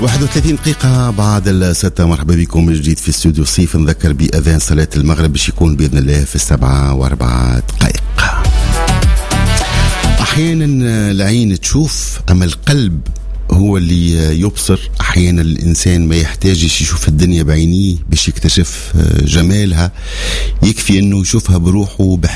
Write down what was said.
31 دقيقة بعد الستة. مرحبا بكم من جديد في استوديو صيف. نذكر بأذان صلاة المغرب باش يكون بإذن الله في 7:04. أحيانا العين تشوف أما القلب هو اللي يبصر. أحيانا الإنسان ما يحتاجش يشوف الدنيا بعينيه باش يكتشف جمالها، يكفي أنه يشوفها بروحه